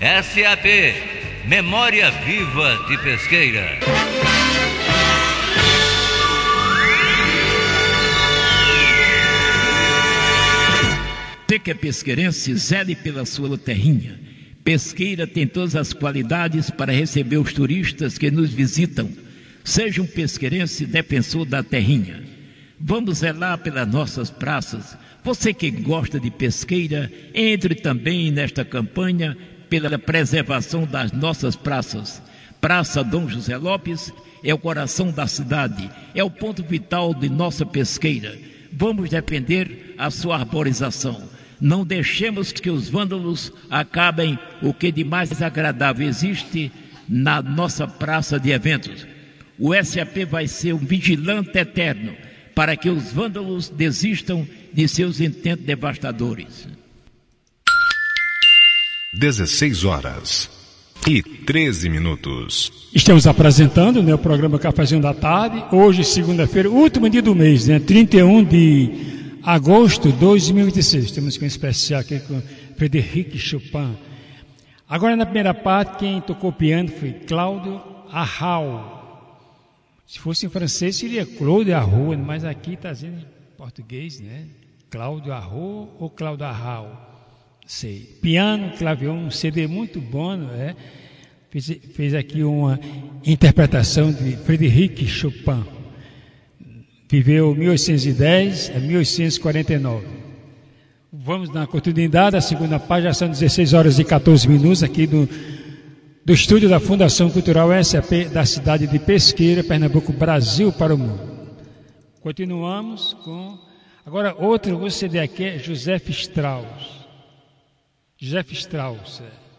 SAP, Memória Viva de Pesqueira. Você que é pesqueirense, zele pela sua terrinha. Pesqueira tem todas as qualidades para receber os turistas que nos visitam. Seja um pesqueirense defensor da terrinha. Vamos zelar pelas nossas praças. Você que gosta de pesqueira, entre também nesta campanha pela preservação das nossas praças. Praça Dom José Lopes é o coração da cidade, é o ponto vital de nossa pesqueira. Vamos defender a sua arborização. Não deixemos que os vândalos acabem o que de mais agradável existe na nossa praça de eventos. O SAP vai ser um vigilante eterno para que os vândalos desistam de seus intentos devastadores. 16h13. Estamos apresentando, o programa Cafézinho da Tarde. Hoje, segunda-feira, último dia do mês, 31 de agosto de 2026. Temos um especial aqui com Frédéric Chopin. Agora, na primeira parte, quem tocou piano foi Cláudio Arrau. Se fosse em francês, seria Claude Arrau, mas aqui está dizendo em português, Cláudio Arrau ou Cláudio Arrau? Sei. Piano, clavião, um CD muito bom, fez aqui uma interpretação de Frédéric Chopin. Viveu 1810 a 1849. Vamos na continuidade, a segunda página, já são 16h14 aqui do estúdio da Fundação Cultural SAP da cidade de Pesqueira, Pernambuco, Brasil para o mundo. Continuamos com... Agora outro CD aqui é Joseph Strauss.